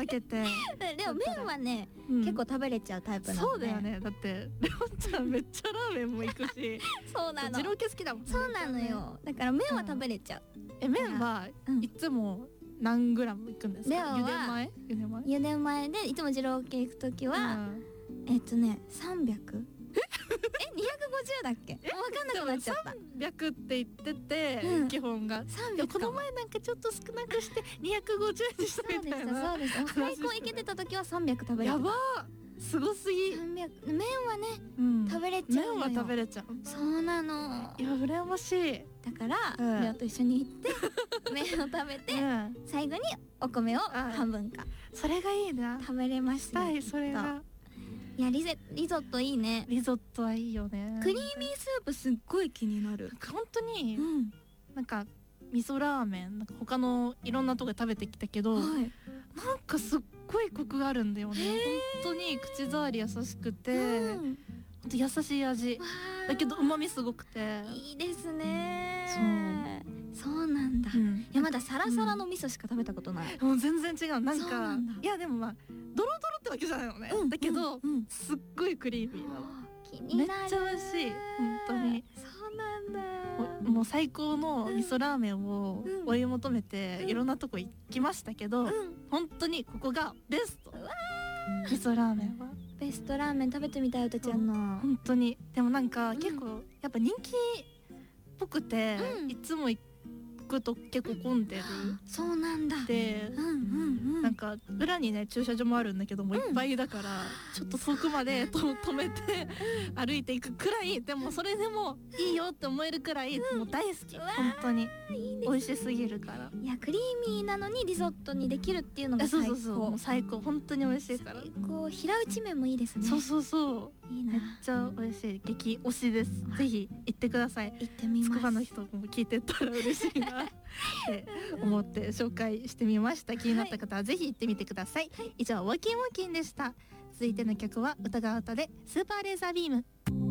分けてでも麺はね、結構食べれちゃうタイプなので。 そうだよね。だってレオちゃんめっちゃラーメンも行くしそうなの。 二郎系好きだもんね。 そうなのよ。だから麺は食べれちゃう。 麺はいつも何グラムいくんですか？茹で前茹で前でいつも二郎系行くときは300？ 250だっけ？分かんなくなっちゃった。 300って言ってて、基本が 300。 この前なんかちょっと少なくして250にしたみたいな。 そうです。最高いけてた時は300食べれた。 やばー、すごすぎ。 300。麺はね、食べれちゃうのよ。 麺は食べれちゃう。 そうなの。 いや羨ましい。 だからレオと一緒に行って麺を食べて、最後にお米を半分か。 それがいいな。 食べれました。 それが。 いやリゾットいいね。 リゾットはいいよね。 クリーミースープすっごい気になる。 本当に、なんか味噌ラーメンなんか他のいろんなとこで食べてきたけど、なんかすっごいコクがあるんだよね。本当に口触り優しくて、優しい味だけど旨味すごくていいですね。そうなんだ。いやまだサラサラの味噌しか食べたことない。 もう全然違う。なんかいやでもまあドロドロってわけじゃないのね。だけどすっごいクリーミーなの。 気になる。 めっちゃ美味しい。本当に。 そうなんだ。 もう最高の味噌ラーメンを追い求めていろんなとこ行きましたけど、本当にここがベスト。味噌ラーメンはベストラーメン食べてみたい。歌ちゃんの本当に。でもなんか結構やっぱ人気っぽくて、いつも行くと結構混んでる。 そうなんだ。 で、なんか裏にね駐車場もあるんだけどもいっぱいだから、ちょっと遠くまで止めて歩いていくくらい、でもそれでもいいよって思えるくらいもう大好き。本当に美味しすぎるから。 いやクリーミーなのにリゾットにできるっていうのが最高。 そうもう最高。本当に美味しいから。 こう平打ち麺もいいですね。 そういいな。 めっちゃ美味しい。激推しです。ぜひ行ってください。 行ってみます。 つくばの人も聞いてたら嬉しいなって思って紹介してみました。気になった方はぜひ行ってみてください。以上ウォーキンウォーキンでした。続いての曲は歌川歌でスーパーレーザービーム。